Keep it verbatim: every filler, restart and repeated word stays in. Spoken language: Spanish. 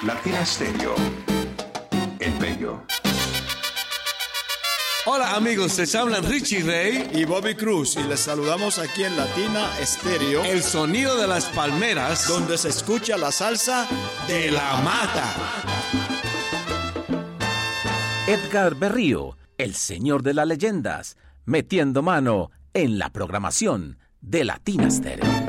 Latina Stereo. El bello. Hola amigos, les hablan Richie Ray y Bobby Cruz y les saludamos aquí en Latina Stereo, el sonido de las palmeras, donde se escucha la salsa de la mata. Edgar Berrío, el señor de las leyendas, metiendo mano en la programación de Latina Stereo.